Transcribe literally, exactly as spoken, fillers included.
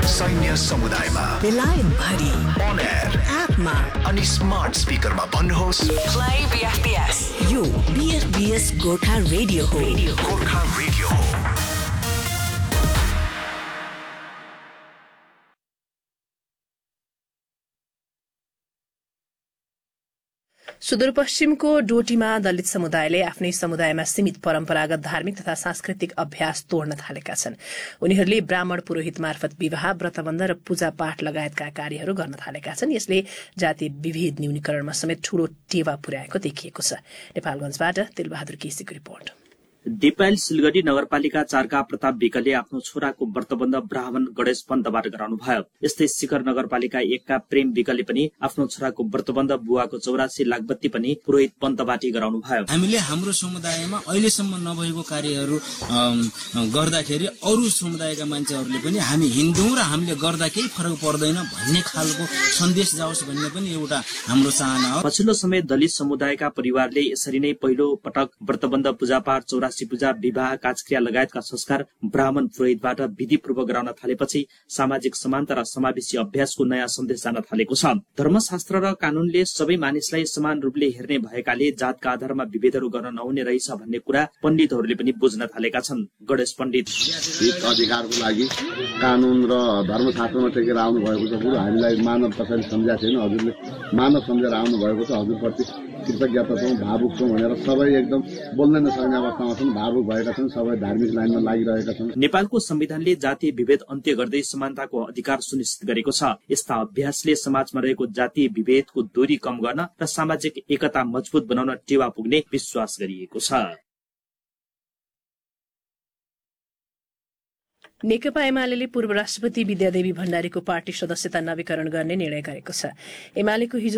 सैन्य समुदायमा बेलायत भरि on air एपमा अनि स्मार्ट स्पिकरमा भन्नुहोस् प्ले बीएफपीएस। यो बीएफपीएस गोर्खा रेडियो हो। गोर्खा रेडियो हो। सुदूरपश्चिमको डोटीमा दलित समुदायले आफ्नै समुदायमा सीमित परम्परागत धार्मिक तथा सांस्कृतिक अभ्यास तोड्न थालेका छन्। उनीहरूले ब्राह्मण पुरोहित मार्फत विवाह, व्रतबन्ध र पूजापाठ लगायतका कार्यहरू गर्न थालेका छन्। यसले जातीय विभेद न्यूनीकरणमा समेत ठूलो टेवा पुर्याएको देखिएको छ। नेपालगञ्जबाट तिलबहादुर केसीको रिपोर्ट। दिपायल सिलगढी नगरपालिका चारका प्रताप विकले आफ्नो छोराको व्रतबन्ध ब्राह्मण गणेश पन्तबाट गराउनुभयो। यस्तै शिखर नगरपालिका एकका प्रेम विकले पनि आफ्नो छोराको व्रतबन्ध बुवाको चौरासी लाखबत्ती पनि पुरोहित पन्तबाटै गराउनुभयो। हामीले हाम्रो समुदायमा अहिलेसम्म नभएको कार्यहरू गर्दाखेरि अरू समुदायका मान्छेहरूले पनि हामी हिन्दू र हामीले गर्दा केही फरक पर्दैन भन्ने खालको सन्देश जाओस् भन्ने पनि एउटा हाम्रो चाहना हो। पछिल्लो समय दलित समुदायका परिवारले यसरी नै पहिलो पटक व्रतबन्ध, पूजापाठ, चौरासी पूजा, विवाह, काजक्रिया लगायतका संस्कार ब्राह्मण पुरोहितबाट विधिपूर्वक गराउन थालेपछि सामाजिक समानता र समावेशी अभ्यासको नयाँ सन्देश जान थालेको छ। धर्मशास्त्र र कानूनले सबै मानिसलाई समान रूपले हेर्ने भएकाले जातका आधारमा विभेदहरू गर्न नहुने रहेछ भन्ने कुरा पण्डितहरूले पनि बुझ्न थालेका छन्। गणेश पण्डित अधिकारको लागि कानून र धर्मशास्त्रमा टेकेर आउनु भएको छ। बरु हामीलाई मानव कसैले सम्झाएको छैन, हजुरले मानव सम्झेर आउनु भएको छ। हजुरप्रति कृतज्ञता छौँ, भावुक छौँ भनेर सबै एकदम बोल्नै नसक्ने अवस्थामा छन्, भावुक भएका छन्, सबै धार्मिक लाइनमा लागिरहेका छन्। नेपालको संविधानले जातीय विभेद अन्त्य गर्दै समानताको अधिकार सुनिश्चित गरेको छ। यस्ता अभ्यासले समाजमा रहेको जातीय विभेदको दूरी कम गर्न र सामाजिक एकता मजबुत बनाउन टेवा पुग्ने विश्वास गरिएको छ। नेकपा एमाले पूर्व राष्ट्रपति विद्यादेवी भण्डारीको पार्टी सदस्यता नवीकरण गर्ने निर्णय गरेको छ। एमालेको हिजो